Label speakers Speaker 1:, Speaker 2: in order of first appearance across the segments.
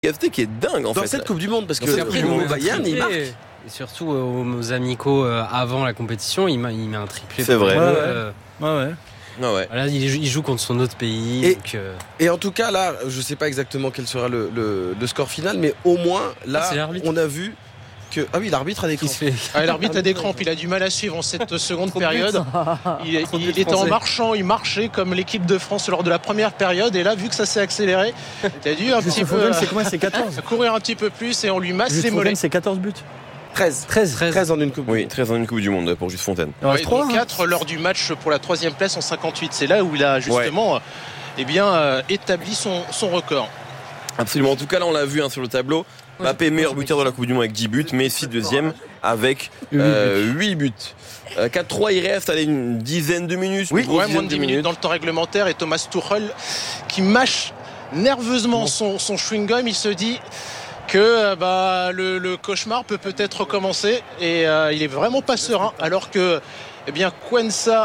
Speaker 1: KFT qui est dingue en fait.
Speaker 2: Dans cette Coupe du Monde, parce que
Speaker 3: au
Speaker 2: Bayern, il marque.
Speaker 3: Et surtout aux amicaux avant la compétition, il met un triplé.
Speaker 1: C'est vrai.
Speaker 4: Ouais.
Speaker 1: Ah ouais.
Speaker 3: Là, il joue contre son autre pays.
Speaker 2: Et en tout cas, là, je sais pas exactement quel sera le score final, mais au moins, là, on a vu que... Ah oui, l'arbitre a des crampes.
Speaker 5: L'arbitre a des crampes, il a du mal à suivre en cette seconde période. Il était en marchant, il marchait comme l'équipe de France lors de la première période, et là, vu que ça s'est accéléré, il a dû un petit peu...
Speaker 4: C'est combien ? C'est 14 ?
Speaker 5: Courir un petit peu plus, et on lui masse les mollets.
Speaker 4: C'est 14 buts.
Speaker 2: 13 en une Coupe.
Speaker 1: Oui, 13 en une Coupe du Monde pour Juste Fontaine.
Speaker 5: Ouais, 4 lors du match pour la 3e place en 58. C'est là où il a justement établi son record.
Speaker 1: Absolument. En tout cas, là, on l'a vu sur le tableau. Mbappé, meilleur buteur de la Coupe du Monde avec 10 buts. Messi, deuxième avec 8 buts. 4-3, il reste une dizaine de minutes.
Speaker 5: Oui, moins de 10 minutes dans le temps réglementaire. Et Thomas Tuchel qui mâche nerveusement son chewing-gum. Il se dit que le cauchemar peut-être recommencer, et il est vraiment pas serein, alors que Quansah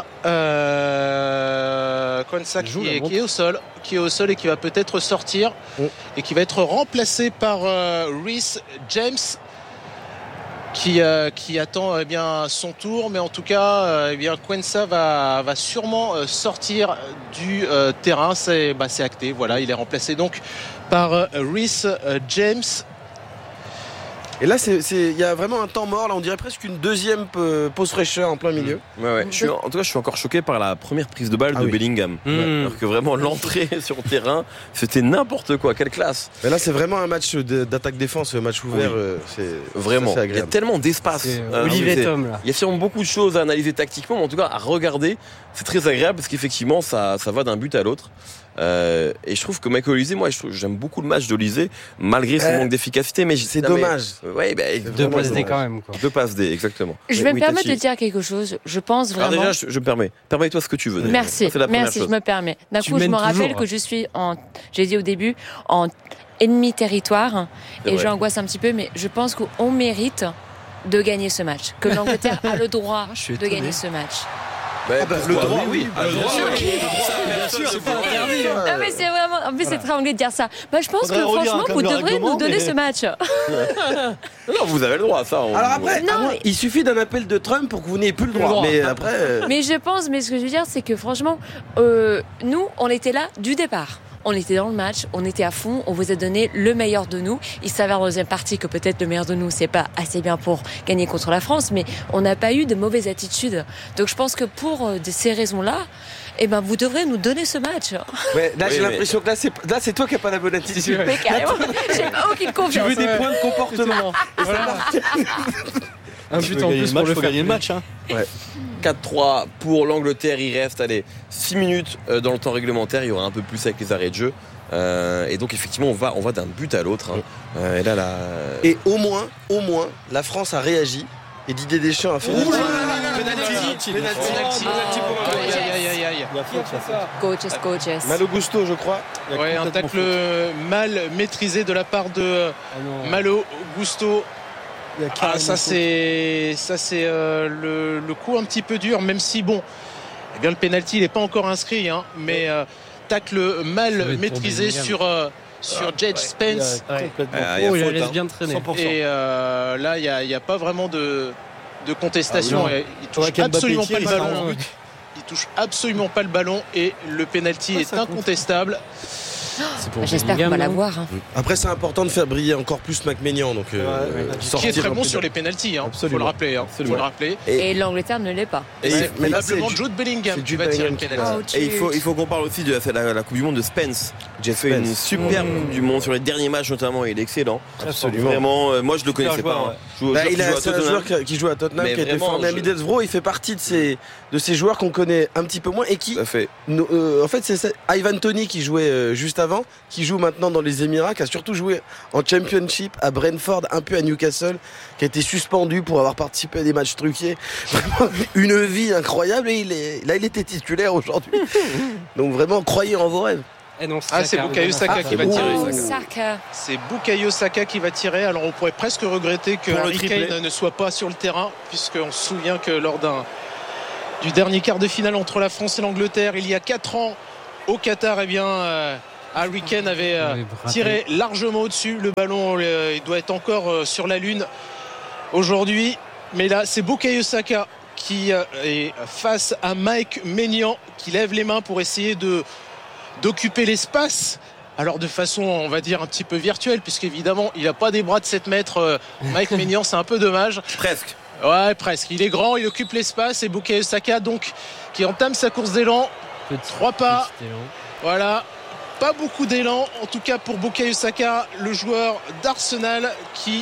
Speaker 5: qui est au sol et qui va peut-être sortir et qui va être remplacé par Reece James qui attend son tour, mais en tout cas Quansah va sûrement sortir du terrain. C'est acté, voilà, il est remplacé donc par Reece James.
Speaker 2: Et là, il y a vraiment un temps mort. Là, on dirait presque une deuxième pause fraîcheur en plein milieu.
Speaker 1: Ouais. En tout cas, je suis encore choqué par la première prise de balle de Bellingham. Alors que vraiment, l'entrée sur le terrain, c'était n'importe quoi. Quelle classe.
Speaker 2: Mais là, c'est vraiment un match d'attaque-défense, match ouvert. C'est
Speaker 1: vraiment. Il y a tellement d'espace.
Speaker 3: Olivier Tom, là.
Speaker 1: Il y a sûrement beaucoup de choses à analyser tactiquement, mais en tout cas, à regarder, c'est très agréable parce qu'effectivement, ça va d'un but à l'autre. Et je trouve que Michael Olise, j'aime beaucoup le match d'Olise malgré son manque d'efficacité, mais c'est
Speaker 2: dommage.
Speaker 3: Deux passes D quand même, quoi.
Speaker 1: Deux passes D, exactement.
Speaker 6: Je vais me permettre de dire quelque chose. Je pense vraiment.
Speaker 1: Alors déjà, je me permets. Permets-toi ce que tu veux.
Speaker 6: Merci, je me permets. D'un coup, je me rappelle que je suis j'ai dit au début, en ennemi territoire, et j'angoisse un petit peu, mais je pense qu'on mérite de gagner ce match, que l'Angleterre a le droit de gagner ce match.
Speaker 2: Le droit, oui.
Speaker 6: C'est pas interdit. Non, mais c'est vraiment. En plus, c'est très anglais de dire ça. Je pense que franchement, vous devrez nous donner ce match.
Speaker 1: Non, vous avez le droit à ça.
Speaker 2: Alors après, il suffit d'un appel de Trump pour que vous n'ayez plus le droit. Mais après.
Speaker 6: Mais je pense, mais ce que je veux dire, c'est que franchement, nous, on était là du départ. On était dans le match, on était à fond, on vous a donné le meilleur de nous. Il s'avère dans la deuxième partie que peut-être le meilleur de nous, c'est pas assez bien pour gagner contre la France, mais on n'a pas eu de mauvaise attitude. Donc je pense que pour ces raisons-là, vous devrez nous donner ce match.
Speaker 2: Ouais, là, j'ai l'impression que là, c'est toi qui n'as pas la bonne attitude.
Speaker 6: Mais carrément, j'ai pas aucune confiance.
Speaker 2: Tu veux des points de comportement.
Speaker 4: Un but en plus pour gagner le match.
Speaker 1: 4-3 pour l'Angleterre, il reste 6 minutes dans le temps réglementaire, il y aura un peu plus avec les arrêts de jeu. Et donc effectivement on va d'un but à l'autre. Et là,
Speaker 2: et au moins, la France a réagi. Et Didier Deschamps a fait
Speaker 5: penalty pour
Speaker 6: Coaches.
Speaker 2: Malo Gusto, je crois.
Speaker 5: Un tacle mal maîtrisé de la part de Malo Gusto. Ça c'est le coup un petit peu dur, même si le penalty il n'est pas encore inscrit, mais tacle mal maîtrisé sur Jed Spence.
Speaker 3: Il la laisse bien traîner.
Speaker 5: 100%. Et là il n'y a pas vraiment de contestation. Il touche absolument pas le ballon. Il touche absolument pas le ballon et le penalty est incontestable.
Speaker 6: J'espère qu'on va l'avoir.
Speaker 2: Après, c'est important de faire briller encore plus Mac-Maignan, donc
Speaker 5: qui est très bon sur les pénaltys. Faut le rappeler.
Speaker 6: Et l'Angleterre ne l'est pas.
Speaker 5: C'est probablement Jude Bellingham qui va tirer le penalty.
Speaker 1: Et il faut qu'on parle aussi de la Coupe du Monde de Spence. J'ai fait une superbe Coupe du Monde sur les derniers matchs notamment. Il est excellent.
Speaker 2: Absolument.
Speaker 1: Vraiment, moi je le connaissais pas.
Speaker 2: C'est un joueur qui joue à Tottenham, qui a été formé à Middlesbrough. Il fait partie de ces joueurs qu'on connaît un petit peu moins et qui, en fait, c'est Ivan Toney qui jouait juste avant, qui joue maintenant dans les Émirats, qui a surtout joué en Championship à Brentford, un peu à Newcastle, qui a été suspendu pour avoir participé à des matchs truqués. Vraiment une vie incroyable, et il était titulaire aujourd'hui. Donc vraiment, croyez en vos rêves.
Speaker 5: C'est Bukayo Saka qui va tirer.
Speaker 6: Saka.
Speaker 5: C'est Bukayo Saka qui va tirer. Alors on pourrait presque regretter que Harry Kane ne soit pas sur le terrain, puisqu'on se souvient que lors du dernier quart de finale entre la France et l'Angleterre il y a 4 ans au Qatar, Harry Kane avait tiré largement au-dessus. Le ballon, il doit être encore sur la lune aujourd'hui. Mais là, c'est Bukayo Saka qui est face à Mike Maignan, qui lève les mains pour essayer d'occuper l'espace. Alors de façon, on va dire, un petit peu virtuelle, puisqu'évidemment, il n'a pas des bras de 7 mètres. Mike Maignan, c'est un peu dommage.
Speaker 1: Presque.
Speaker 5: Ouais, presque. Il est grand, il occupe l'espace. Et Bukayo Saka, donc, qui entame sa course d'élan. 3 pas. Voilà. Pas beaucoup d'élan, en tout cas pour Bukayo Saka, le joueur d'Arsenal qui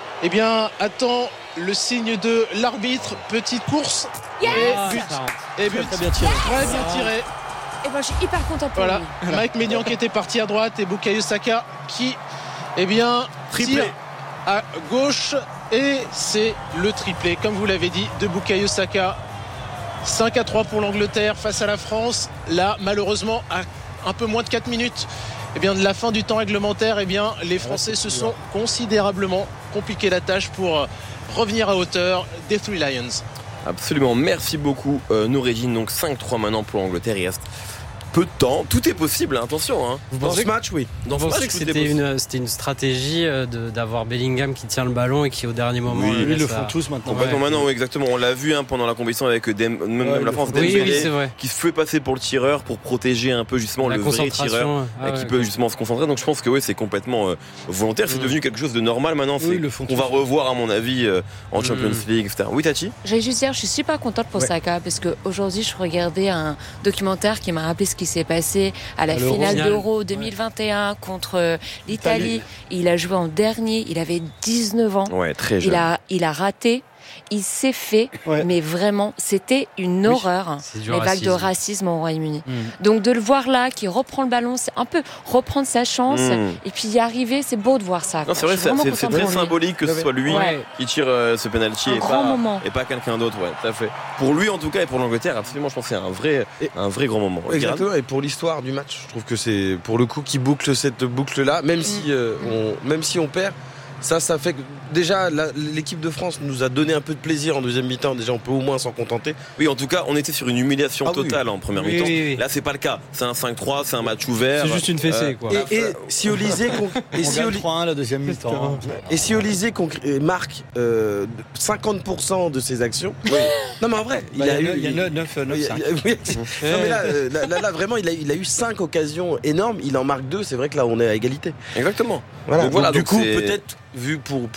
Speaker 5: attend le signe de l'arbitre. Petite course.
Speaker 6: Yes
Speaker 5: et but. Très bien tiré.
Speaker 6: Et moi je suis hyper content pour lui.
Speaker 5: Mike Maignan qui était parti à droite et Bukayo Saka qui tire à gauche. Et c'est le triplé, comme vous l'avez dit, de Bukayo Saka. 5-3 pour l'Angleterre face à la France. Là, malheureusement, à un peu moins de 4 minutes de la fin du temps réglementaire, les Français se sont considérablement compliqué la tâche pour revenir à hauteur des Three Lions.
Speaker 1: Absolument, merci beaucoup Noureddine. Donc 5-3 maintenant pour l'Angleterre, il reste peu de temps, tout est possible, attention. Hein.
Speaker 2: Dans ce match, oui.
Speaker 3: Vous pensez que c'était une stratégie d'avoir Bellingham qui tient le ballon et qui au dernier moment...
Speaker 4: Oui, ils le font tous maintenant.
Speaker 1: Complètement maintenant, oui, exactement. On l'a vu pendant la compétition avec même la France, Dembélé, qui se fait passer pour le tireur pour protéger un peu justement le vrai tireur qui peut justement se concentrer. Donc je pense que oui, c'est complètement volontaire. C'est devenu quelque chose de normal maintenant. On va revoir à mon avis en Champions League, etc. Oui, Tati.
Speaker 6: J'allais juste dire, je suis super contente pour Saka parce qu'aujourd'hui je regardais un documentaire qui m'a rappelé ce qui s'est passé à la finale d'Euro 2021 contre l'Italie. Il a joué en dernier, il avait 19 ans.
Speaker 1: Ouais, très jeune.
Speaker 6: Il a raté. Il s'est fait, mais vraiment, c'était une horreur, les vagues de racisme au Royaume-Uni. Donc de le voir là, qui reprend le ballon, c'est un peu reprendre sa chance, et puis y arriver, c'est beau de voir ça.
Speaker 1: Non, c'est vrai, c'est très symbolique que ce soit lui qui tire ce penalty et pas quelqu'un d'autre. Ouais, tout à fait. Pour lui en tout cas et pour l'Angleterre, absolument, je pense que c'est un vrai grand moment.
Speaker 2: Exactement. Et pour l'histoire du match, je trouve que c'est pour le coup qui boucle cette boucle-là, même si on perd. Ça fait que déjà l'équipe de France nous a donné un peu de plaisir en deuxième mi-temps. Déjà, on peut au moins s'en contenter.
Speaker 1: Oui, en tout cas, on était sur une humiliation totale en première mi-temps. Oui. Là, c'est pas le cas. C'est un 5-3, c'est un match ouvert.
Speaker 4: C'est juste une fessée, quoi.
Speaker 2: Et si Olysée,
Speaker 4: on gagne 3-1 la deuxième mi-temps.
Speaker 2: Et si Olysée marque 50% de ses actions. Oui. Non, mais en vrai, il y a
Speaker 4: 9-5.
Speaker 2: Non, mais là, vraiment, il a eu 5 occasions énormes. Il en marque 2. C'est vrai que là, on est à égalité.
Speaker 1: Exactement.
Speaker 2: Voilà. Donc, du coup, peut-être. Vu pour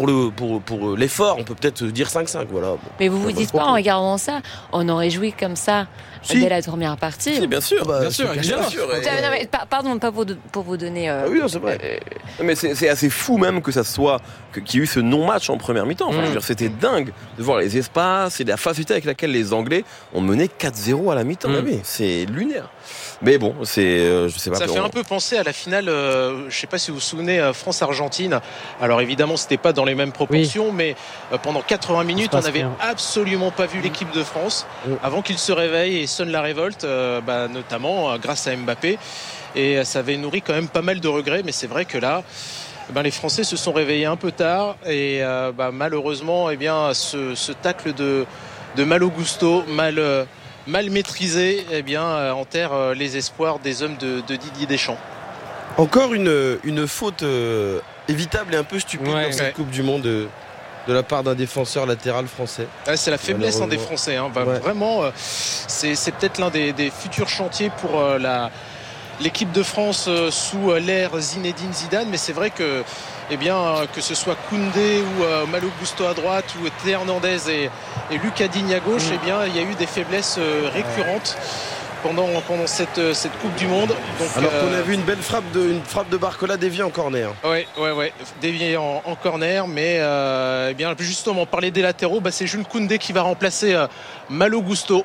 Speaker 2: l'effort, on peut peut-être dire 5-5. Voilà.
Speaker 6: Mais vous dites pas en regardant ça, on aurait joué comme ça dès la première partie.
Speaker 1: Si, bien sûr.
Speaker 4: Bien sûr.
Speaker 6: Non, mais, pardon, pas pour vous donner.
Speaker 2: Oui, non, c'est vrai.
Speaker 1: Mais c'est assez fou même que ça soit qu'il y ait eu ce non-match en première mi-temps. Enfin, je veux dire, c'était dingue de voir les espaces et la facilité avec laquelle les Anglais ont mené 4-0 à la mi-temps. C'est lunaire. Mais bon, je sais pas.
Speaker 5: Ça fait un peu penser à la finale. Je sais pas si vous vous souvenez, France-Argentine. Alors évidemment, c'était pas dans les mêmes proportions, mais pendant 80 minutes, on n'avait absolument pas vu l'équipe de France avant qu'ils se réveillent et sonnent la révolte, notamment grâce à Mbappé. Et ça avait nourri quand même pas mal de regrets. Mais c'est vrai que là, les Français se sont réveillés un peu tard et malheureusement, ce tacle de Malo Gusto, mal maîtrisé, enterre les espoirs des hommes de Didier Deschamps.
Speaker 2: Encore une faute évitable et un peu stupide dans cette Coupe du Monde de la part d'un défenseur latéral français.
Speaker 5: C'est la faiblesse des Français. Vraiment, c'est peut-être l'un des futurs chantiers pour l'équipe de France sous l'ère Zinedine Zidane. Mais c'est vrai que que ce soit Koundé ou Malo Gusto à droite ou Théo Hernandez et Lucas Digne à gauche, il y a eu des faiblesses récurrentes pendant cette Coupe du Monde. Donc,
Speaker 2: alors qu'on a vu une belle frappe de Barcola déviée en corner.
Speaker 5: Ouais, déviée en corner, mais justement, parler des latéraux, c'est Jules Koundé qui va remplacer Malo Gusto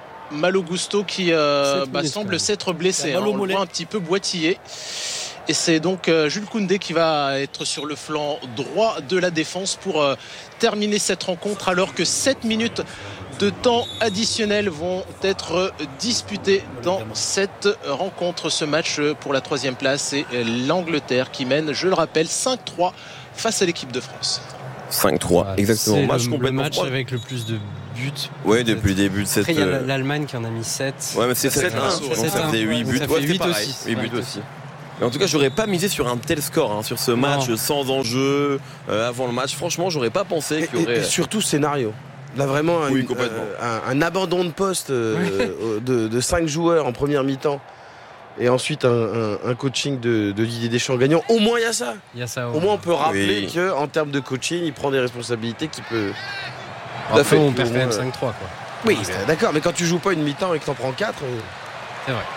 Speaker 5: qui semble s'être blessé. On le voit un petit peu boitillé. Et c'est donc Jules Koundé qui va être sur le flanc droit de la défense pour terminer cette rencontre, alors que 7 minutes de temps additionnel vont être disputées dans cette rencontre. Ce match pour la 3e place, c'est l'Angleterre qui mène, je le rappelle, 5-3 face à l'équipe de France.
Speaker 1: 5-3, exactement.
Speaker 3: C'est le match avec le plus de buts.
Speaker 1: Oui, depuis le début de cette...
Speaker 3: Après, il y a l'Allemagne qui en a mis 7.
Speaker 1: Ouais, mais c'est 7-1. Donc ça faisait 8 buts.
Speaker 3: Ça fait 8 aussi.
Speaker 1: 8 buts aussi. Mais en tout cas, j'aurais pas misé sur un tel score, sur ce match sans enjeu avant le match. Franchement, j'aurais pas pensé qu'il y aurait.
Speaker 2: Et surtout scénario. Là vraiment un abandon de poste de 5 joueurs en première mi-temps. Et ensuite un coaching de Didier Deschamps gagnant. Au moins il y a ça. Au moins on peut rappeler qu'en termes de coaching, il prend des responsabilités qu'il peut.
Speaker 3: Après on perd quand même 5-3 quoi.
Speaker 2: Oui, d'accord, mais quand tu joues pas une mi-temps et que t'en prends 4.
Speaker 3: C'est vrai.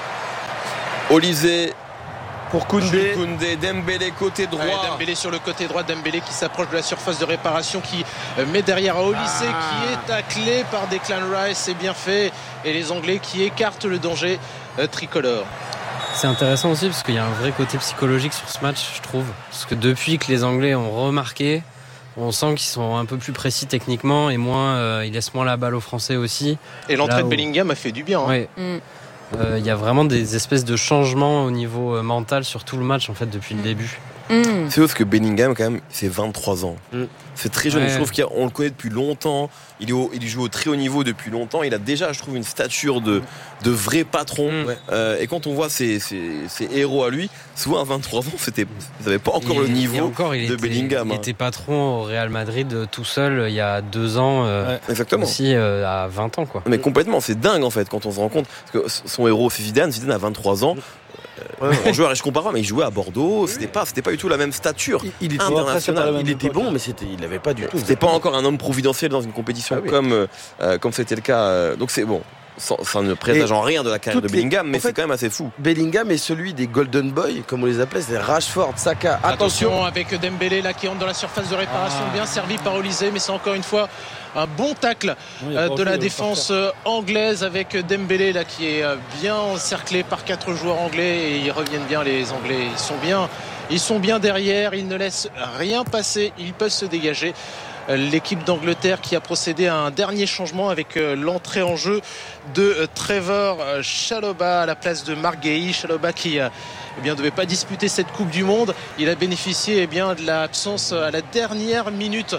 Speaker 1: Olysée.
Speaker 2: Pour Koundé,
Speaker 1: Dembélé côté droit.
Speaker 5: Dembélé sur le côté droit, Dembélé qui s'approche de la surface de réparation, qui met derrière Olysée, qui est taclé par Declan Rice, c'est bien fait. Et les Anglais qui écartent le danger tricolore.
Speaker 3: C'est intéressant aussi parce qu'il y a un vrai côté psychologique sur ce match, je trouve. Parce que depuis que les Anglais ont remarqué, on sent qu'ils sont un peu plus précis techniquement et ils laissent moins la balle aux Français aussi.
Speaker 5: Et l'entrée de Bellingham a fait du bien.
Speaker 3: Ouais. Il y a vraiment des espèces de changements au niveau mental sur tout le match en fait depuis le début.
Speaker 1: C'est parce que Bellingham quand même c'est 23 ans. C'est très jeune, je trouve qu'on le connaît depuis longtemps, il joue au très haut niveau depuis longtemps, il a déjà je trouve une stature de vrai patron et quand on voit ses héros à lui, souvent à 23 ans ils n'avaient pas encore le niveau de Bellingham.
Speaker 3: Il était patron au Real Madrid tout seul il y a 2 ans
Speaker 1: exactement.
Speaker 3: Aussi à 20 ans quoi.
Speaker 1: Mais complètement, c'est dingue en fait quand on se rend compte parce que son héros c'est Zidane a 23 ans. En joueur, je compare pas, mais il jouait à Bordeaux. C'était pas du tout la même stature.
Speaker 2: Il était international. Il était bon, mais il n'avait pas du tout.
Speaker 1: C'était pas encore un homme providentiel dans une compétition comme c'était le cas. Donc c'est bon. Ça ne présage en rien de la carrière de Bellingham, mais c'est quand même assez fou.
Speaker 2: Bellingham est celui des Golden Boys, comme on les appelait, c'est Rashford, Saka.
Speaker 5: Attention avec Dembélé là qui entre dans la surface de réparation, bien servi par Olysée, mais c'est encore une fois un bon tacle de la défense anglaise avec Dembélé là qui est bien encerclé par 4 joueurs anglais et ils reviennent bien les Anglais, ils sont bien derrière, ils ne laissent rien passer, ils peuvent se dégager. L'équipe d'Angleterre qui a procédé à un dernier changement avec l'entrée en jeu de Trevor Chalobah à la place de Marc Guéhi. Chalobah qui ne devait pas disputer cette Coupe du Monde. Il a bénéficié de l'absence à la dernière minute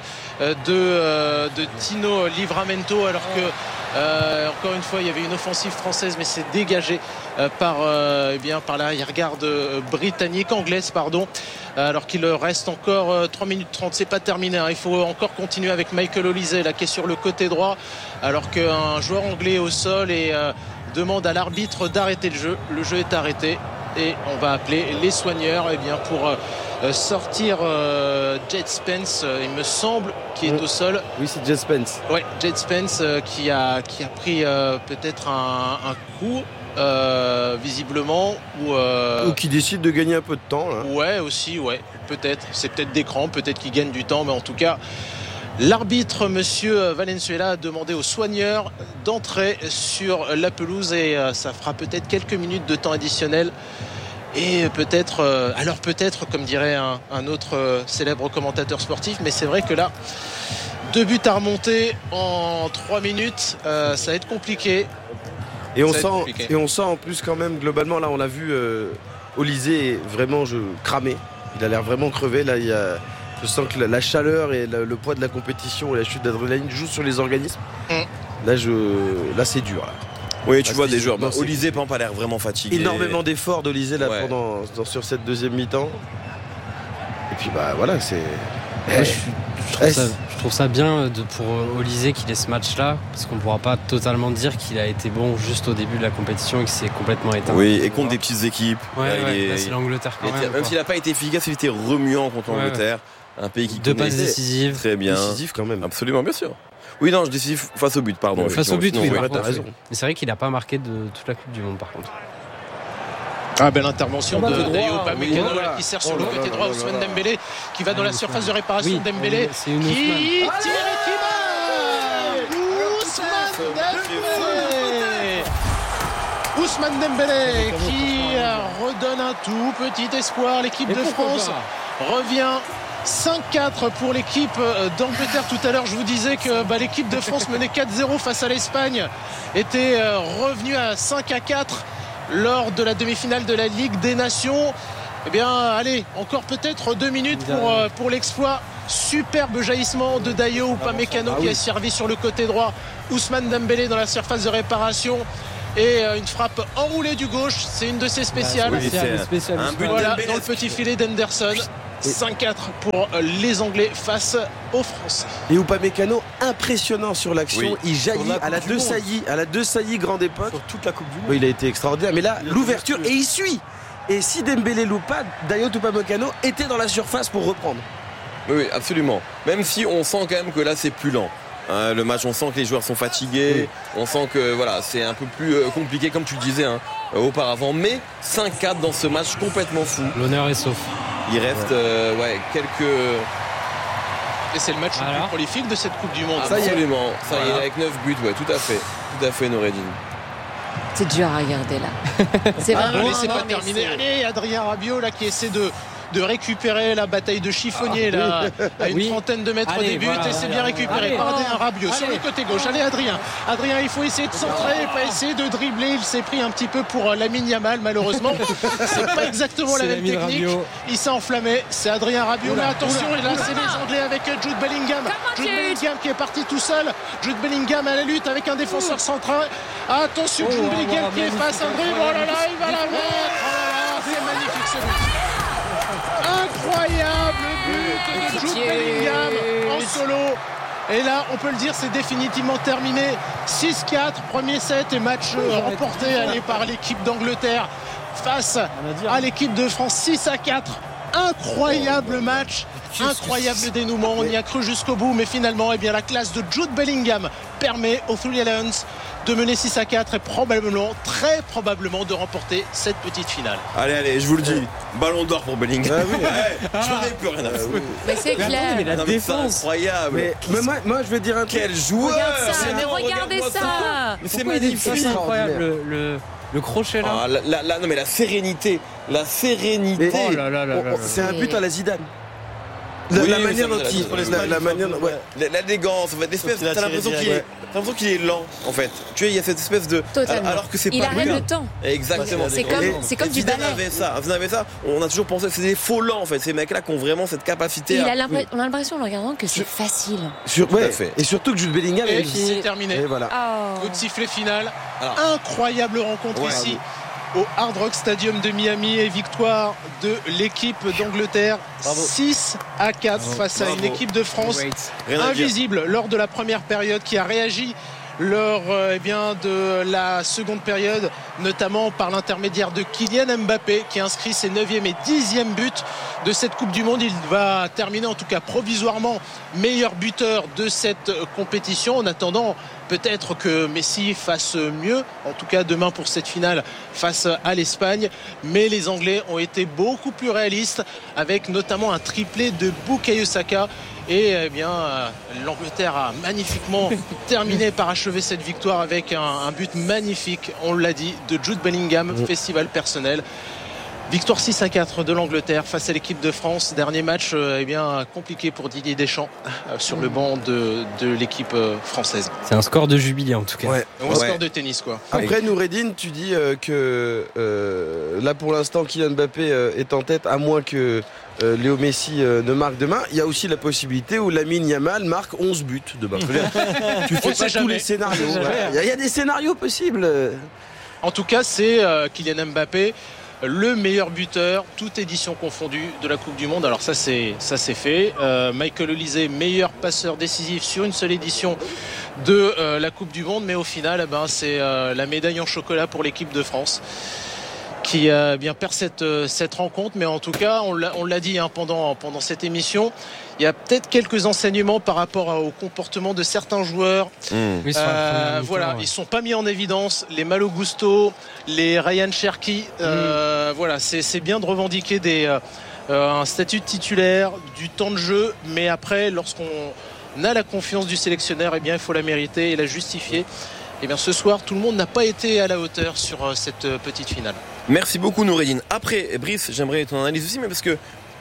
Speaker 5: de Tino Livramento alors que encore une fois il y avait une offensive française mais c'est dégagé par l'arrière-garde anglaise alors qu'il reste encore 3 minutes 30, c'est pas terminé il faut encore continuer avec Michael Olysée là qui est sur le côté droit alors qu'un joueur anglais est au sol et demande à l'arbitre d'arrêter le jeu est arrêté et on va appeler les soigneurs pour sortir Jed Spence il me semble qui est au sol.
Speaker 2: Oui c'est Jed Spence.
Speaker 5: Ouais, Jed Spence qui a pris peut-être un coup visiblement ou
Speaker 2: qui décide de gagner un peu de temps là.
Speaker 5: Ouais aussi peut-être c'est peut-être des crampes, peut-être qu'il gagne du temps mais en tout cas l'arbitre monsieur Valenzuela a demandé aux soigneurs d'entrer sur la pelouse et ça fera peut-être quelques minutes de temps additionnel et peut-être comme dirait un autre célèbre commentateur sportif mais c'est vrai que là 2 buts à remonter en 3 minutes ça va être compliqué.
Speaker 2: Et on sent en plus quand même globalement là on l'a vu Olysée vraiment cramé, il a l'air vraiment crevé là je sens que la chaleur et le poids de la compétition et la chute d'adrénaline jouent sur les organismes. Là c'est dur là.
Speaker 1: Oui tu vois des joueurs Olysée par exemple a l'air vraiment fatigué.
Speaker 2: Énormément d'efforts d'Olysée là sur cette deuxième mi-temps. Et puis voilà c'est.
Speaker 3: Je trouve ça bien pour Olysée qu'il ait ce match-là, parce qu'on ne pourra pas totalement dire qu'il a été bon juste au début de la compétition et qu'il s'est complètement éteint.
Speaker 1: Oui, et contre des petites équipes.
Speaker 3: C'est l'Angleterre quand même.
Speaker 1: Même s'il n'a pas été efficace, il était remuant contre l'Angleterre. Un pays qui
Speaker 3: 2 passes décisives.
Speaker 1: Très bien.
Speaker 2: Décisif quand même.
Speaker 1: Absolument, bien sûr. Oui, non, décisif face au but, pardon.
Speaker 3: Face au but, oui,
Speaker 2: t'as raison.
Speaker 3: Mais c'est vrai qu'il n'a pas marqué de toute la Coupe du Monde, par contre.
Speaker 5: Belle intervention de Dayot Upamecano qui sert sur le côté droit. Ousmane Dembélé qui va dans la surface de réparation. Dembélé qui tire et qui marque. Ousmane Dembélé qui redonne un tout petit espoir. L'équipe de France revient 5-4 pour l'équipe d'Angleterre. Tout à l'heure je vous disais que l'équipe de France menait 4-0 face à l'Espagne était revenue à 5-4 lors de la demi-finale de la Ligue des Nations. Allez, encore peut-être 2 minutes pour l'exploit. Superbe jaillissement de Dayot Upamecano qui a servi sur le côté droit. Ousmane Dembélé dans la surface de réparation et une frappe enroulée du gauche. C'est une de ses spéciales.
Speaker 1: C'est un but
Speaker 5: dans le petit filet d'Henderson. 5-4 pour les Anglais face aux Français.
Speaker 2: Et Upamecano impressionnant sur l'action, il jaillit à la deux saillies grande époque.
Speaker 4: Sur toute la Coupe du Monde.
Speaker 2: Il a été extraordinaire, mais là l'ouverture et il suit. Et si Dembélé loupe pas, Dayot Upamecano était dans la surface pour reprendre.
Speaker 1: Oui, absolument. Même si on sent quand même que là c'est plus lent. Le match, on sent que les joueurs sont fatigués, on sent que voilà, c'est un peu plus compliqué comme tu le disais auparavant, mais 5-4 dans ce match complètement fou.
Speaker 3: L'honneur est sauf.
Speaker 1: Il reste quelques...
Speaker 5: Et c'est le match le plus prolifique de cette Coupe du Monde.
Speaker 1: Absolument, ça y est, avec 9 buts, tout à fait Noureddine.
Speaker 6: C'est dur à regarder là. C'est vraiment...
Speaker 5: c'est pas terminé. Allez, Adrien Rabiot là qui essaie de récupérer la bataille de chiffonnier là à une trentaine de mètres des buts et c'est bien récupéré par Adrien Rabiot sur le côté gauche. Allez Adrien, il faut essayer de centrer, pas essayer de dribbler. Il s'est pris un petit peu pour Lamine Yamal malheureusement. C'est pas exactement la même technique. Rabiot. Il s'est enflammé. C'est Adrien Rabiot. Mais attention, et là c'est les Anglais avec Jude Bellingham. Jude Bellingham qui est parti tout seul. Jude Bellingham à la lutte avec un défenseur central. Attention, Jude Bellingham qui est face à un dribble. Oh là là, il va la mettre. Oh là là, c'est magnifique ce but. Incroyable but de Jude Bellingham en solo. Et là, on peut le dire, c'est définitivement terminé. 6-4, premier set et match remporté par l'équipe d'Angleterre face à l'équipe de France. 6-4. Incroyable match, incroyable dénouement. On y a cru jusqu'au bout, mais finalement, la classe de Jude Bellingham permet aux Three Lions de mener 6-4 et très probablement de remporter cette petite finale.
Speaker 1: Allez, je vous le dis, ballon d'or pour Bellingham. J'en ai plus rien à foutre.
Speaker 6: Mais c'est clair.
Speaker 3: Mais la défense,
Speaker 1: c'est incroyable.
Speaker 2: Mais moi, je vais dire un truc.
Speaker 1: Quel joueur!
Speaker 6: Regardez ça.
Speaker 1: Mais c'est magnifique.
Speaker 3: C'est incroyable le crochet là.
Speaker 1: Non mais la sérénité.
Speaker 3: Oh là là.
Speaker 2: C'est un but à la Zidane. La manière dont
Speaker 1: l'élégance, en fait, l'espèce, t'as l'impression qu'il est lent, en fait. Tu vois, il y a cette espèce de...
Speaker 6: Totalement.
Speaker 1: Alors que c'est pas
Speaker 6: il arrête le temps.
Speaker 1: Exactement.
Speaker 6: C'est comme du ballet.
Speaker 1: Vous avez ça, on a toujours pensé que c'est des faux lents, en fait. Ces mecs-là qui ont vraiment cette capacité
Speaker 6: on a l'impression, en le regardant, que c'est facile.
Speaker 2: Et surtout que Jude Bellingham
Speaker 5: et c'est terminé.
Speaker 2: Et voilà.
Speaker 5: Coup de sifflet final. Incroyable rencontre ici. Au Hard Rock Stadium de Miami et victoire de l'équipe d'Angleterre 6-4 face à une équipe de France invisible lors de la première période qui a réagi lors de la seconde période, notamment par l'intermédiaire de Kylian Mbappé qui inscrit ses 9e et 10e buts de cette Coupe du Monde. Il va terminer en tout cas provisoirement meilleur buteur de cette compétition en attendant peut-être que Messi fasse mieux, en tout cas demain pour cette finale face à l'Espagne. Mais les Anglais ont été beaucoup plus réalistes avec notamment un triplé de Bukayo Saka. Et l'Angleterre a magnifiquement terminé par achever cette victoire avec un but magnifique, on l'a dit, de Jude Bellingham, festival personnel. Victoire 6-4 de l'Angleterre face à l'équipe de France. Dernier match compliqué pour Didier Deschamps sur le banc de l'équipe française.
Speaker 3: C'est un score de jubilé en tout cas.
Speaker 5: Un score de tennis quoi.
Speaker 2: Après Noureddine, tu dis que là pour l'instant Kylian Mbappé est en tête à moins que Léo Messi ne marque demain. Il y a aussi la possibilité où Lamine Yamal marque 11 buts demain. Tu fais pas tous les scénarios. Il y a des scénarios possibles.
Speaker 5: En tout cas c'est Kylian Mbappé le meilleur buteur, toute édition confondue de la Coupe du Monde. Alors ça c'est fait. Michael Olise, meilleur passeur décisif sur une seule édition de la Coupe du Monde. Mais au final, c'est la médaille en chocolat pour l'équipe de France qui perd cette rencontre. Mais en tout cas, on l'a dit pendant cette émission, il y a peut-être quelques enseignements par rapport au comportement de certains joueurs. Ils sont pas mis en évidence. Les Malo Gusto, les Ryan Cherki. C'est bien de revendiquer un statut de titulaire, du temps de jeu. Mais après, lorsqu'on a la confiance du sélectionneur, il faut la mériter et la justifier. Ce soir, tout le monde n'a pas été à la hauteur sur cette petite finale.
Speaker 1: Merci beaucoup Noureddine. Après, Brice, j'aimerais ton analyse aussi, mais parce que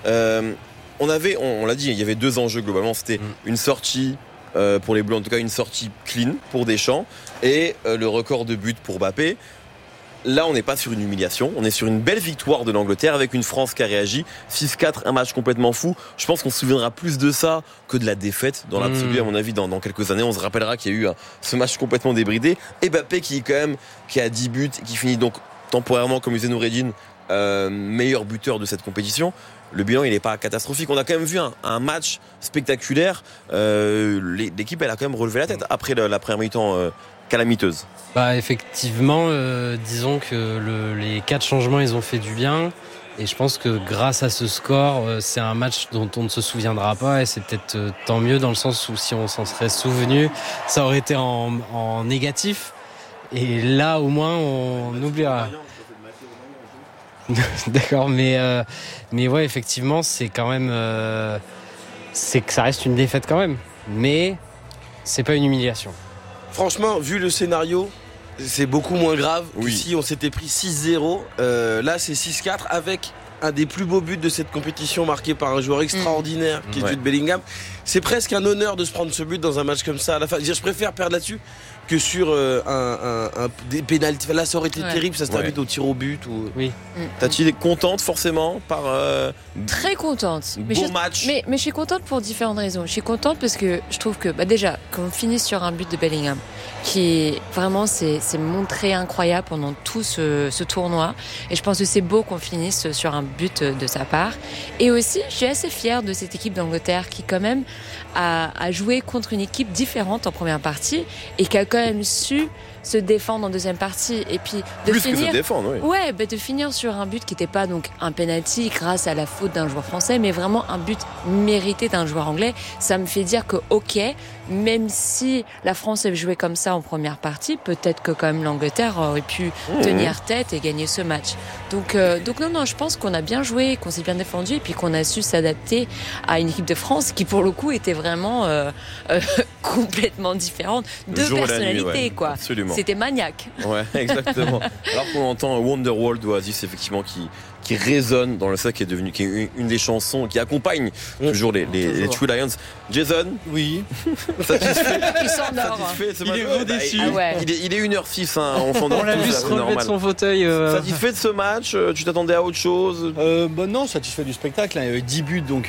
Speaker 1: on l'a dit, il y avait deux enjeux globalement. C'était une sortie pour les Bleus, en tout cas une sortie clean pour Deschamps et le record de buts pour Mbappé. là, on n'est pas sur une humiliation. On est sur une belle victoire de l'Angleterre avec une France qui a réagi. 6-4, un match complètement fou. Je pense qu'on se souviendra plus de ça que de la défaite. Dans l'absolu, à mon avis, dans quelques années, on se rappellera qu'il y a eu ce match complètement débridé. Et Mbappé qui a 10 buts, qui finit donc temporairement, comme disait Noureddine, meilleur buteur de cette compétition. Le bilan, il n'est pas catastrophique. On a quand même vu un match spectaculaire. L'équipe, elle a quand même relevé la tête après la première mi-temps calamiteuse.
Speaker 3: Effectivement, disons que les 4 changements, ils ont fait du bien. Et je pense que grâce à ce score, c'est un match dont on ne se souviendra pas. Et c'est peut-être tant mieux dans le sens où si on s'en serait souvenu, ça aurait été en négatif. Et là, au moins, on oubliera. D'accord, mais ouais, effectivement, c'est quand même, c'est que ça reste une défaite quand même, mais c'est pas une humiliation.
Speaker 2: Franchement, vu le scénario, c'est beaucoup moins grave que si on s'était pris 6-0. Là, c'est 6-4 avec un des plus beaux buts de cette compétition marqué par un joueur extraordinaire qui est Jude Bellingham. C'est presque un honneur de se prendre ce but dans un match comme ça à la fin. Je préfère perdre là-dessus que sur des pénaltys. Là, ça aurait été terrible, ça se termine au tir au but.
Speaker 3: Oui.
Speaker 1: Tati est contente forcément par
Speaker 6: très contente.
Speaker 1: Beau match.
Speaker 6: Mais je suis contente pour différentes raisons. Je suis contente parce que je trouve que déjà qu'on finisse sur un but de Bellingham qui vraiment s'est montré incroyable pendant tout ce tournoi. Et je pense que c'est beau qu'on finisse sur un but de sa part. Et aussi, je suis assez fière de cette équipe d'Angleterre qui quand même a joué contre une équipe différente en première partie et qui a quand même su se défendre en deuxième partie et puis de finir de finir sur un but qui n'était pas donc un penalty grâce à la faute d'un joueur français mais vraiment un but mérité d'un joueur anglais. Ça me fait dire que même si la France avait joué comme ça en première partie, peut-être que quand même l'Angleterre aurait pu tenir tête et gagner ce match. Donc non, je pense qu'on a bien joué, qu'on s'est bien défendu et puis qu'on a su s'adapter à une équipe de France qui pour le coup était vraiment complètement différente de personnalité quoi.
Speaker 1: Absolument.
Speaker 6: C'était maniaque.
Speaker 1: Ouais, exactement. Alors qu'on entend Wonderwall d'Oasis effectivement qui résonne dans le sac qui est une des chansons qui accompagne toujours les True Lions. Jason,
Speaker 4: oui.
Speaker 1: Satisfait.
Speaker 6: Il s'endort.
Speaker 4: Il est gros déçu.
Speaker 1: Il est 1h06 on s'endort.
Speaker 3: On l'a vu se relever de son fauteuil.
Speaker 1: Satisfait de ce match, tu t'attendais à autre chose?
Speaker 4: Non, satisfait du spectacle. Il y avait 10 buts donc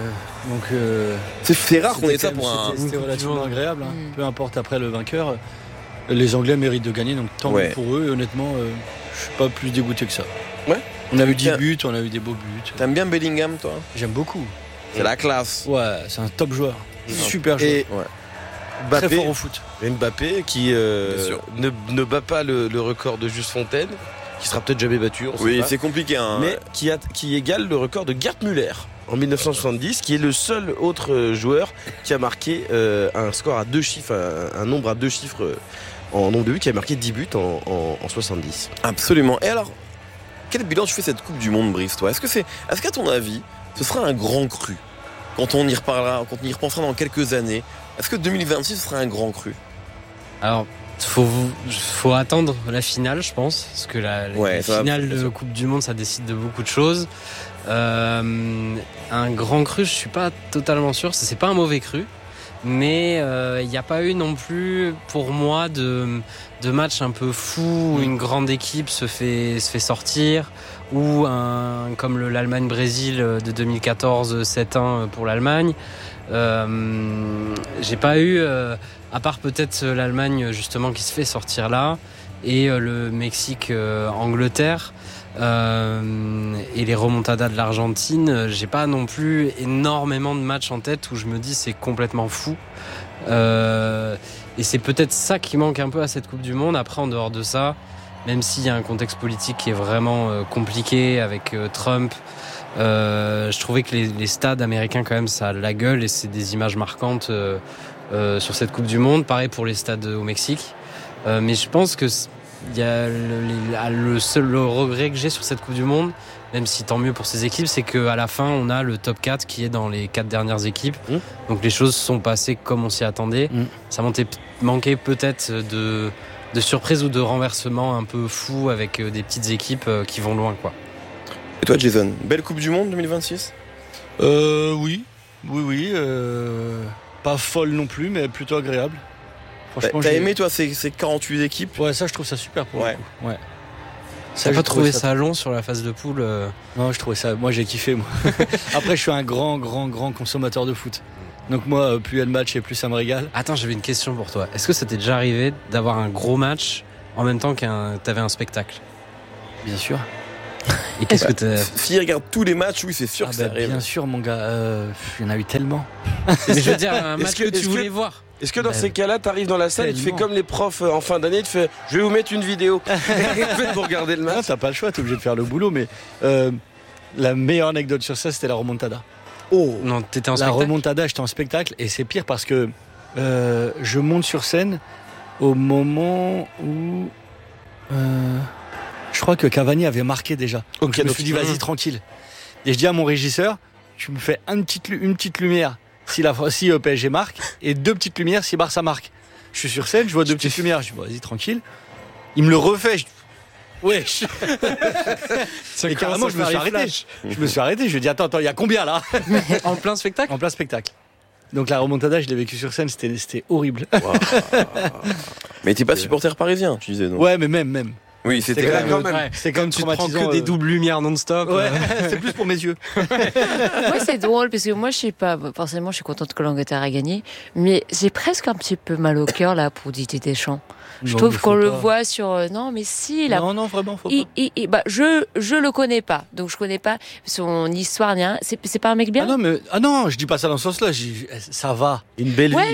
Speaker 1: c'est rare qu'on ait ça pour un.
Speaker 4: C'était relativement agréable. Peu importe après le vainqueur. Les Anglais méritent de gagner, donc tant mieux pour eux. Et honnêtement, je suis pas plus dégoûté que ça.
Speaker 1: Ouais.
Speaker 4: On a eu 10 buts, on a eu des beaux buts.
Speaker 1: T'aimes bien Bellingham, toi?
Speaker 4: J'aime beaucoup.
Speaker 1: C'est la classe.
Speaker 4: Ouais, c'est un top joueur. Super joueur.
Speaker 2: Et
Speaker 4: Mbappé, très fort au foot.
Speaker 2: Mbappé qui ne bat pas le record de Just Fontaine, qui sera peut-être jamais battu.
Speaker 1: C'est compliqué.
Speaker 2: Mais qui égale le record de Gerd Müller en 1970, qui est le seul autre joueur qui a marqué un score à 2 chiffres, un nombre à 2 chiffres en nombre de buts, qui a marqué 10 buts en 70.
Speaker 1: Absolument. Et alors, quel bilan tu fais cette Coupe du Monde, Brice, toi? Est-ce qu'à ton avis, ce sera un grand cru quand on y repensera dans quelques années? Est-ce que 2026 ce sera un grand cru?
Speaker 3: Alors, faut attendre la finale, je pense, parce que la finale de Coupe du Monde, ça décide de beaucoup de choses. Un grand cru, je suis pas totalement sûr. C'est pas un mauvais cru, mais il n'y a pas eu non plus, pour moi, de match un peu fou où une grande équipe se fait sortir, ou comme l'Allemagne-Brésil de 2014, 7-1 pour l'Allemagne. J'ai pas eu, à part peut-être l'Allemagne justement qui se fait sortir là, et le Mexique-Angleterre, et les remontadas de l'Argentine, j'ai pas non plus énormément de matchs en tête où je me dis c'est complètement fou. Et c'est peut-être ça qui manque un peu à cette Coupe du Monde. Après, en dehors de ça, même s'il y a un contexte politique qui est vraiment compliqué avec Trump, je trouvais que les stades américains quand même ça a la gueule et c'est des images marquantes sur cette Coupe du Monde. Pareil pour les stades au Mexique. Mais je pense que il y a le seul regret que j'ai sur cette Coupe du Monde, même si tant mieux pour ces équipes, c'est qu'à la fin on a le top 4 qui est dans les 4 dernières équipes. Donc les choses sont passées comme on s'y attendait. Ça manquait peut-être de surprise ou de renversement un peu fou avec des petites équipes qui vont loin quoi.
Speaker 1: Et toi Jason, belle Coupe du Monde 2026?
Speaker 4: Oui. Pas folle non plus, mais plutôt agréable.
Speaker 1: T'as aimé toi ces 48 équipes?
Speaker 4: Ouais, ça je trouve ça super pour le coup. Ouais.
Speaker 3: T'as pas trouvé ça long sur la phase de poule
Speaker 4: Non, je trouvais ça. Moi, j'ai kiffé. Moi. Après, je suis un grand consommateur de foot. Donc moi, plus il y a de matchs et plus ça me régale.
Speaker 3: Attends, j'avais une question pour toi. Est-ce que ça t'est déjà arrivé d'avoir un gros match en même temps que t'avais un spectacle ?
Speaker 4: Bien sûr.
Speaker 3: Et qu'est-ce que t'as...
Speaker 1: S'il regarde tous les matchs, oui, c'est sûr que ça arrive.
Speaker 4: Bien sûr, mon gars. Il y en a eu tellement.
Speaker 3: Mais je veux dire, un match que tu voulais voir.
Speaker 2: Est-ce que dans ces cas-là, t'arrives dans la salle et tu fais comme les profs en fin d'année, tu fais je vais vous mettre une vidéo pour regarder le match.
Speaker 4: Non, t'as pas le choix, t'es obligé de faire le boulot, mais la meilleure anecdote sur ça, c'était la remontada.
Speaker 3: Oh non, t'étais en spectacle.
Speaker 4: La remontada, j'étais en spectacle et c'est pire parce que je monte sur scène au moment où je crois que Cavani avait marqué déjà. Donc je me suis dit vas-y tranquille. Et je dis à mon régisseur, tu me fais une petite lumière si PSG marque et 2 petites lumières si Barça marque. Je suis sur scène, je vois 2 petites lumières, je dis vas-y tranquille. Il me le refait. Ouais. Et carrément, je me suis arrêté. Je lui ai dit attends, il y a combien là?
Speaker 3: En plein spectacle?
Speaker 4: En plein spectacle. Donc la remontada, je l'ai vécu sur scène, c'était horrible.
Speaker 1: Wow. Mais t'es pas supporter parisien, tu disais non?
Speaker 4: Ouais, mais même.
Speaker 1: Oui, c'était quand même.
Speaker 3: Ouais.
Speaker 4: C'est comme
Speaker 3: tu te prends que des doubles lumières non-stop.
Speaker 4: Ouais, c'est plus pour mes yeux.
Speaker 6: Moi, c'est drôle parce que moi, je sais pas. Forcément, je suis contente que l'Angleterre a gagné, mais j'ai presque un petit peu mal au cœur là pour Didier Deschamps. Je trouve qu'on le voit sur. Non, mais si. Là,
Speaker 4: non, vraiment, faut pas.
Speaker 6: Je le connais pas, donc je connais pas son histoire. C'est pas un mec bien.
Speaker 4: Ah non, je dis pas ça dans ce sens-là. Ça va.
Speaker 2: Une belle vie.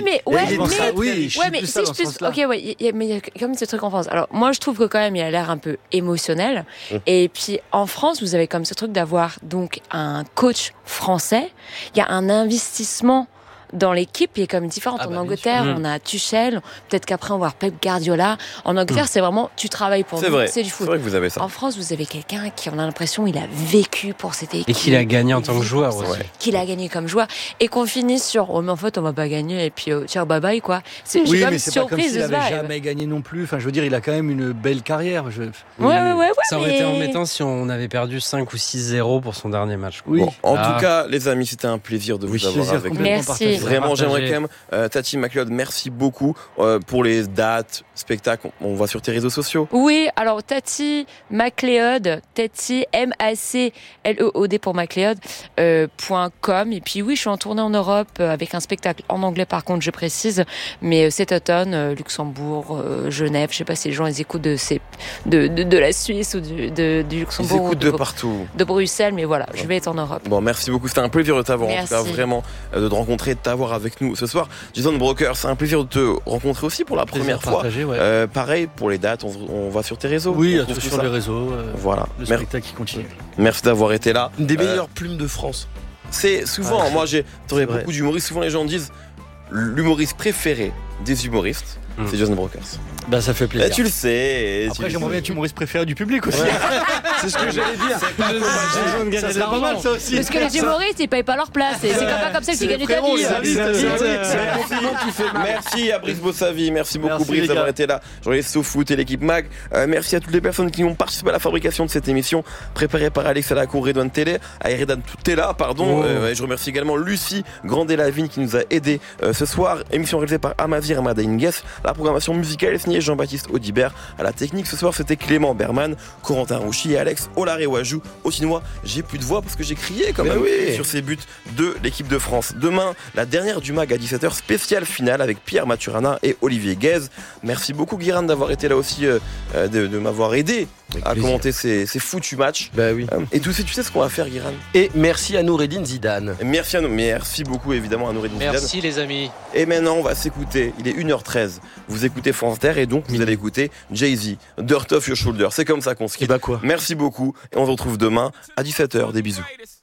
Speaker 6: Ok, ouais, mais il y a quand même ce truc en France. Alors moi, je trouve que quand même, il a l'air un peu émotionnel. Et puis en France, vous avez comme ce truc d'avoir donc un coach français. Il y a un investissement dans l'équipe qui est comme différente. En Angleterre, on a Tuchel, peut-être qu'après on va voir Pep Guardiola. En Angleterre, c'est vraiment tu travailles pour nous, c'est du foot.
Speaker 1: C'est vrai que vous avez ça.
Speaker 6: En France, vous avez quelqu'un qui, on a l'impression, il a vécu pour cette équipe.
Speaker 3: Et qu'il a gagné en tant que joueur aussi.
Speaker 6: Qu'il a gagné comme joueur. Et qu'on finisse sur, mais en fait, on va pas gagner, et puis ciao, bye bye, quoi.
Speaker 4: Oui, mais c'est pas comme s'il avait jamais gagné non plus. Enfin, je veux dire, il a quand même une belle carrière.
Speaker 6: Ouais.
Speaker 3: Ça aurait été embêtant si on avait perdu 5 ou 6-0 pour son dernier match.
Speaker 1: Oui. Bon, en tout cas, les amis, c'était un plaisir de vous avoir avec nous.
Speaker 6: Merci.
Speaker 1: Vraiment, j'aimerais quand même, Tati McLeod, merci beaucoup pour les dates, spectacles. On va sur tes réseaux sociaux.
Speaker 6: Oui, alors Tati McLeod, Tati MACLEOD pour McLeod .com. Et puis oui, je suis en tournée en Europe avec un spectacle en anglais par contre, je précise, mais cet automne, Luxembourg, Genève, je sais pas si les gens ils écoutent de la Suisse ou du Luxembourg.
Speaker 1: Ils écoutent de partout.
Speaker 6: De Bruxelles, mais voilà, je vais être en Europe.
Speaker 1: Bon, merci beaucoup, c'était un plaisir de t'avoir,
Speaker 6: merci.
Speaker 1: En tout cas, vraiment, de te rencontrer, de t'avoir avec nous ce soir. Jason Broker, c'est un plaisir de te rencontrer aussi pour la première fois.
Speaker 4: Ouais.
Speaker 1: Pareil, pour les dates, on va sur tes réseaux.
Speaker 4: Oui, sur les réseaux.
Speaker 1: Voilà.
Speaker 4: Le spectacle qui continue.
Speaker 1: Merci d'avoir été là.
Speaker 2: Une des meilleures plumes de France.
Speaker 1: C'est souvent, moi j'ai beaucoup d'humoristes, souvent les gens disent l'humoriste préféré des humoristes, c'est Jason Brokers.
Speaker 4: Bah ça fait plaisir.
Speaker 1: Tu le sais.
Speaker 4: Après j'aimerais bien être humoriste préféré du public aussi.
Speaker 2: C'est ce que j'allais dire.
Speaker 4: Ça serait pas mal ça aussi.
Speaker 6: Parce que les humoristes ils payent pas leur place. C'est pas comme ça que tu gagnes ta vie.
Speaker 1: Merci à Brice Bossavi, merci beaucoup Brice d'avoir été là. Journaliste SoFoot et l'équipe Mag. Merci à toutes les personnes qui ont participé à la fabrication de cette émission préparée par Alex Alacour, Redouane Télé, à Redouane Tella, pardon. Je remercie également Lucie Grandet-Lavigne qui nous a aidé ce soir. Émission réalisée par Amazir Amada Ingues. La programmation musicale est signée Jean-Baptiste Audibert. À la technique ce soir c'était Clément Berman, Corentin Rouchy et Alex Olaré-Wajou. Au chinois, j'ai plus de voix parce que j'ai crié quand même sur ces buts de l'équipe de France. Demain, la dernière du Mag à 17h, spéciale finale avec Pierre Maturana et Olivier Guèze. Merci beaucoup Guiran d'avoir été là aussi, de m'avoir aidé à commenter ces foutus matchs.
Speaker 2: Bah oui.
Speaker 1: Et tu sais ce qu'on va faire Guiran.
Speaker 2: Et merci à Noureddine Zidane.
Speaker 1: Merci beaucoup évidemment à Noureddine Zidane.
Speaker 5: Merci les amis.
Speaker 1: Et maintenant on va s'écouter, il est 1h13. Vous écoutez France Inter et donc vous allez écouter Jay-Z, Dirt Off Your Shoulder. C'est comme ça qu'on se quitte.
Speaker 2: Et bah quoi.
Speaker 1: Merci beaucoup et on se retrouve demain à 17h. Des bisous.